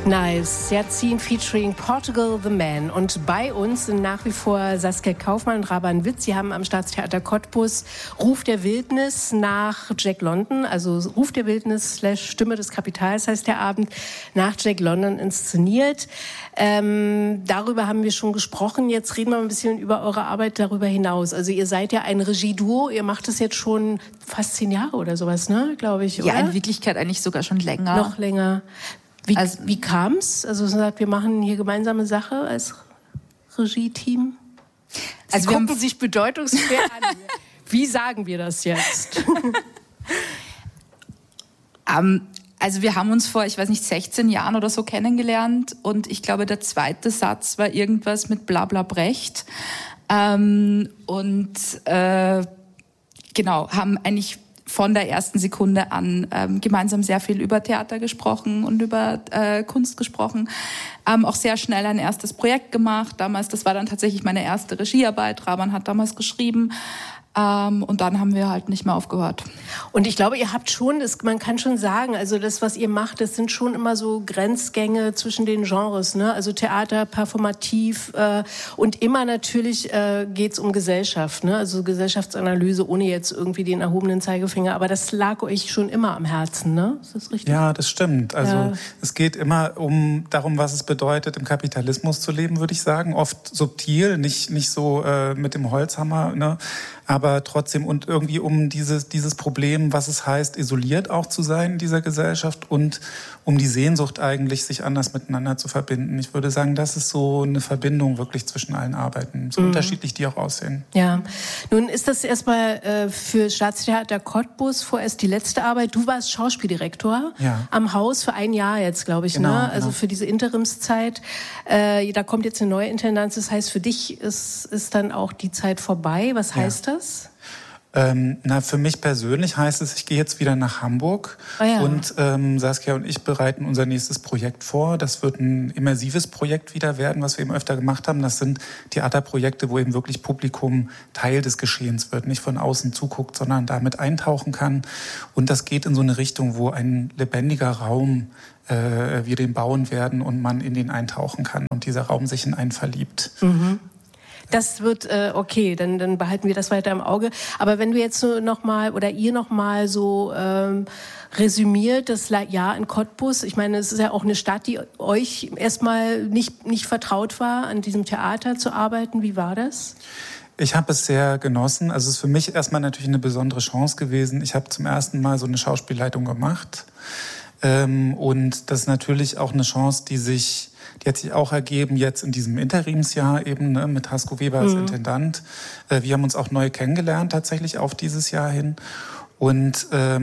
Nice. Jazin featuring Portugal the Man. Und bei uns sind nach wie vor Saskia Kaufmann und Raban Witt. Sie haben am Staatstheater Cottbus Ruf der Wildnis nach Jack London, also Ruf der Wildnis / Stimme des Kapitals heißt der Abend, nach Jack London inszeniert. Darüber haben wir schon gesprochen. Jetzt reden wir ein bisschen über eure Arbeit darüber hinaus. Also ihr seid ja ein Regieduo. Ihr macht das jetzt schon fast 10 Jahre oder sowas, ne? Glaube ich, oder? Ja, in Wirklichkeit eigentlich sogar schon länger. Noch länger. Wie kam es? Also es sagt, wir machen hier gemeinsame Sache als Regie-Team. Sie gucken sich bedeutungsschwer an. Wie sagen wir das jetzt? Also wir haben uns vor, 16 Jahren oder so kennengelernt und ich glaube, der zweite Satz war irgendwas mit Blabla Brecht. Genau, haben eigentlich von der ersten Sekunde an gemeinsam sehr viel über Theater gesprochen und über Kunst gesprochen. Auch sehr schnell ein erstes Projekt gemacht. Damals, das war dann tatsächlich meine erste Regiearbeit. Raban hat damals geschrieben. Und dann haben wir halt nicht mehr aufgehört. Und ich glaube, ihr habt schon, man kann schon sagen, also das, was ihr macht, das sind schon immer so Grenzgänge zwischen den Genres, ne? Also Theater, performativ und immer natürlich geht's um Gesellschaft, ne? Also Gesellschaftsanalyse, ohne jetzt irgendwie den erhobenen Zeigefinger. Aber das lag euch schon immer am Herzen, ne? Ist das richtig? Ja, das stimmt. Also es geht immer darum, was es bedeutet, im Kapitalismus zu leben, würde ich sagen. Oft subtil, nicht so mit dem Holzhammer, ne? Aber trotzdem und irgendwie um dieses Problem, was es heißt, isoliert auch zu sein in dieser Gesellschaft und um die Sehnsucht eigentlich, sich anders miteinander zu verbinden. Ich würde sagen, das ist so eine Verbindung wirklich zwischen allen Arbeiten, so unterschiedlich die auch aussehen. Ja, nun ist das erstmal für Staatstheater Cottbus vorerst die letzte Arbeit. Du warst Schauspieldirektor am Haus für 1 Jahr jetzt, glaube ich, genau, ne? Also für diese Interimszeit. Da kommt jetzt eine neue Intendanz. Das heißt, für dich ist dann auch die Zeit vorbei. Was heißt das? Für mich persönlich heißt es, ich gehe jetzt wieder nach Hamburg und Saskia und ich bereiten unser nächstes Projekt vor. Das wird ein immersives Projekt wieder werden, was wir eben öfter gemacht haben. Das sind Theaterprojekte, wo eben wirklich Publikum Teil des Geschehens wird, nicht von außen zuguckt, sondern damit eintauchen kann. Und das geht in so eine Richtung, wo ein lebendiger Raum wir den bauen werden und man in den eintauchen kann und dieser Raum sich in einen verliebt. Mhm. Das wird okay, dann behalten wir das weiter im Auge. Aber wenn du jetzt so ihr noch mal so resümiert das Jahr in Cottbus, ich meine, es ist ja auch eine Stadt, die euch erstmal nicht vertraut war, an diesem Theater zu arbeiten. Wie war das? Ich habe es sehr genossen. Also es ist für mich erstmal natürlich eine besondere Chance gewesen. Ich habe zum ersten Mal so eine Schauspielleitung gemacht. Und das ist natürlich auch eine Chance, die hat sich auch ergeben jetzt in diesem Interimsjahr eben, ne, mit Hasko Weber als Intendant. Wir haben uns auch neu kennengelernt tatsächlich auf dieses Jahr hin. Und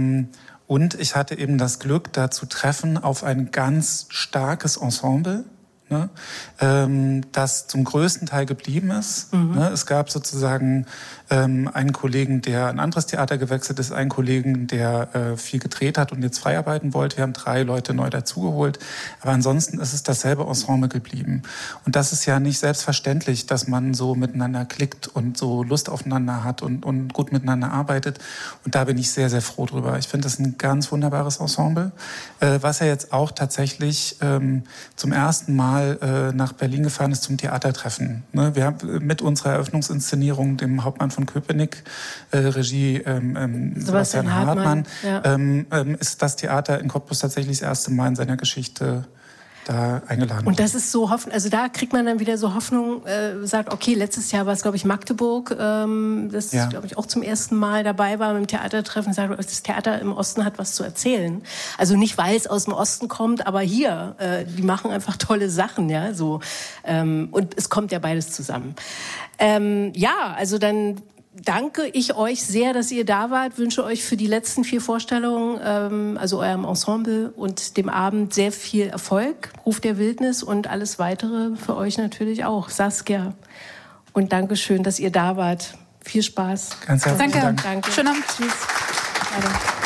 ich hatte eben das Glück, da zu treffen auf ein ganz starkes Ensemble, ne, das zum größten Teil geblieben ist. Ne, es gab sozusagen einen Kollegen, der ein anderes Theater gewechselt ist, einen Kollegen, der viel gedreht hat und jetzt frei arbeiten wollte. Wir haben 3 Leute neu dazugeholt. Aber ansonsten ist es dasselbe Ensemble geblieben. Und das ist ja nicht selbstverständlich, dass man so miteinander klickt und so Lust aufeinander hat und gut miteinander arbeitet. Und da bin ich sehr, sehr froh drüber. Ich finde das ein ganz wunderbares Ensemble, was ja jetzt auch tatsächlich zum ersten Mal nach Berlin gefahren ist zum Theatertreffen. Ne? Wir haben mit unserer Eröffnungsinszenierung, dem Hauptmann von Köpenick, Regie Sebastian Hartmann, ist das Theater in Cottbus tatsächlich das erste Mal in seiner Geschichte da eingeladen. Und das ist so also da kriegt man dann wieder so Hoffnung, sagt, okay, letztes Jahr war es, glaube ich, Magdeburg, das, glaube ich, auch zum ersten Mal dabei war mit dem Theatertreffen, sagt, das Theater im Osten hat was zu erzählen. Also nicht, weil es aus dem Osten kommt, aber hier, die machen einfach tolle Sachen, ja, so. Und es kommt ja beides zusammen. Also dann danke ich euch sehr, dass ihr da wart. Wünsche euch für die letzten 4 Vorstellungen, also eurem Ensemble und dem Abend sehr viel Erfolg. Ruf der Wildnis und alles Weitere für euch natürlich auch. Saskia. Und Dankeschön, dass ihr da wart. Viel Spaß. Ganz herzlichen Dank. Danke. Schönen Abend. Tschüss. Danke.